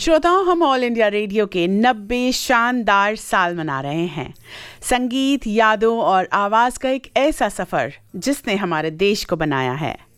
श्रोताओं, हम all India radio के 90 शानदार साल मना रहे हैं। संगीत, यादों और आवाज का एक ऐसा सफर जिसने हमारे देश को बनाया है।